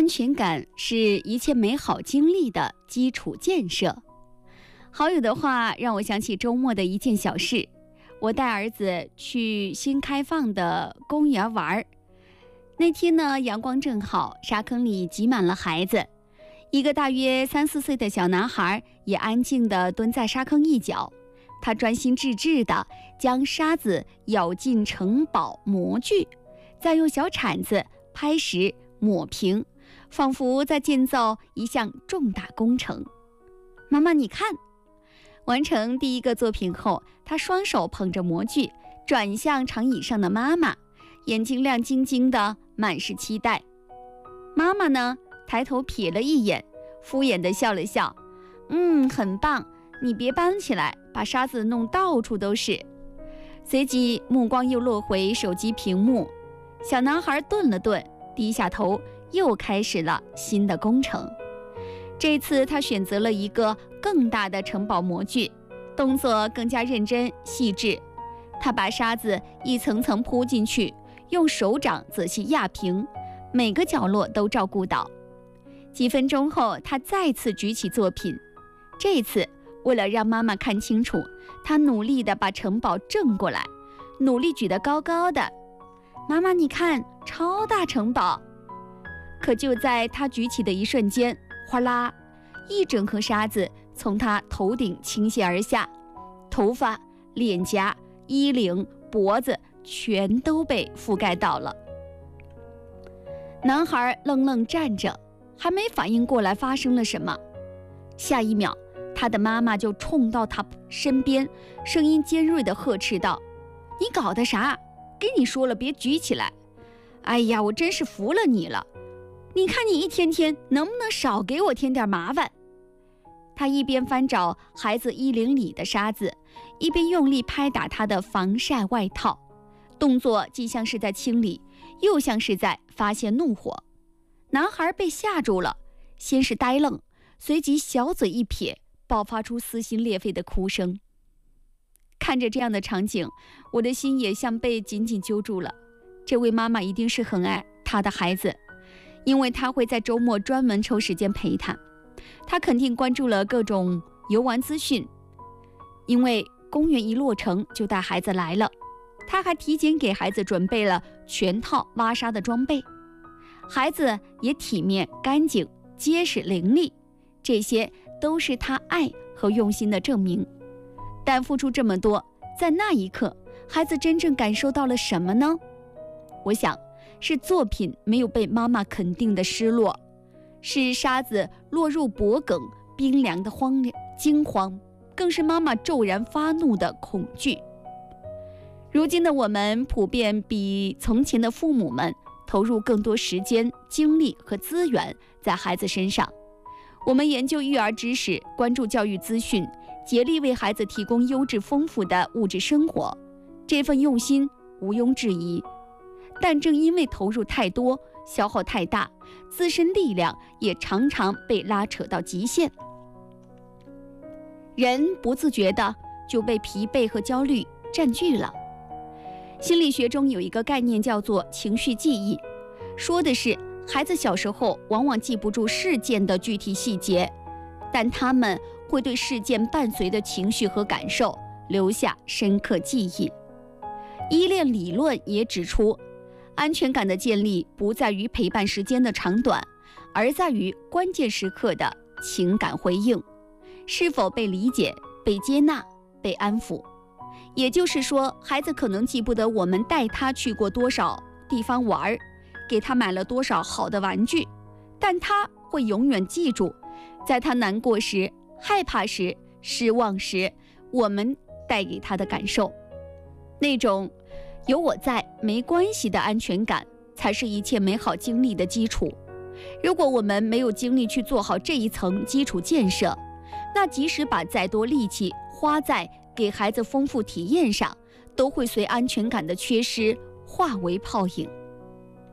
全感是一切美好经历的基础建设。好友的话让我想起周末的一件小事，我带儿子去新开放的公园玩。那天呢，阳光正好，沙坑里挤满了孩子。一个大约3、4岁的小男孩也安静地蹲在沙坑一角，他专心致志地将沙子舀进城堡模具，再用小铲子拍实抹平，仿佛在建造一项重大工程。妈妈，你看！完成第一个作品后，他双手捧着模具，转向长椅上的妈妈，眼睛亮晶晶的，满是期待。妈妈呢，抬头瞥了一眼，敷衍地笑了笑，很棒，你别搬起来，把沙子弄到处都是。随即目光又落回手机屏幕，小男孩顿了顿，低下头，又开始了新的工程。这次他选择了一个更大的城堡模具，动作更加认真细致。他把沙子一层层铺进去，用手掌仔细压平，每个角落都照顾到。几分钟后，他再次举起作品，这次为了让妈妈看清楚，他努力地把城堡正过来，努力举得高高的。妈妈你看，超大城堡！可就在他举起的一瞬间，哗啦，一整颗沙子从他头顶倾泻而下，头发、脸颊、衣领、脖子全都被覆盖到了。男孩愣愣站着，还没反应过来发生了什么，下一秒他的妈妈就冲到他身边，声音尖锐地呵斥道：你搞的啥？跟你说了别举起来。哎呀，我真是服了你了，你看你一天天能不能少给我添点麻烦。他一边翻找孩子衣领里的沙子，一边用力拍打他的防晒外套，动作既像是在清理，又像是在发泄怒火。男孩被吓住了，先是呆愣，随即小嘴一撇，爆发出撕心裂肺的哭声。看着这样的场景，我的心也像被紧紧揪住了。这位妈妈一定是很爱她的孩子，因为她会在周末专门抽时间陪他。她肯定关注了各种游玩资讯，因为公园一落成就带孩子来了。她还提前给孩子准备了全套挖沙的装备，孩子也体面干净结实伶俐，这些都是她爱和用心的证明。但付出这么多，在那一刻，孩子真正感受到了什么呢？我想是作品没有被妈妈肯定的失落，是沙子落入脖颈冰凉的惊慌，更是妈妈骤然发怒的恐惧。如今的我们普遍比从前的父母们投入更多时间、精力和资源在孩子身上。我们研究育儿知识，关注教育资讯，竭力为孩子提供优质丰富的物质生活，这份用心毋庸置疑。但正因为投入太多，消耗太大，自身力量也常常被拉扯到极限，人不自觉的就被疲惫和焦虑占据了。心理学中有一个概念叫做情绪记忆，说的是孩子小时候往往记不住事件的具体细节，但他们会对事件伴随的情绪和感受留下深刻记忆。依恋理论也指出，安全感的建立不在于陪伴时间的长短，而在于关键时刻的情感回应，是否被理解、被接纳、被安抚。也就是说，孩子可能记不得我们带他去过多少地方玩，给他买了多少好的玩具，但他会永远记住，在他难过时、害怕时、失望时，我们带给他的感受。那种有我在没关系的安全感，才是一切美好经历的基础。如果我们没有精力去做好这一层基础建设，那即使把再多力气花在给孩子丰富体验上，都会随安全感的缺失化为泡影。